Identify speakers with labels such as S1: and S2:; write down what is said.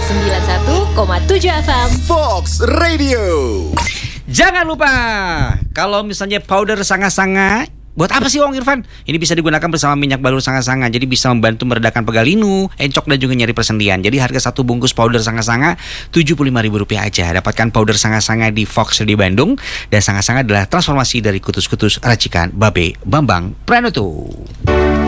S1: 91,7 FM
S2: Fox Radio.
S3: Jangan lupa, kalau misalnya powder sanga-sanga, buat apa sih Wong Irfan? Ini bisa digunakan bersama minyak balur sanga-sanga. Jadi bisa membantu meredakan pegal linu, encok dan juga nyeri persendian. Jadi harga satu bungkus powder sanga-sanga Rp75.000 aja. Dapatkan powder sanga-sanga di Fox di Bandung. Dan sanga-sanga adalah transformasi dari kutus-kutus racikan Babe Bambang Pranoto.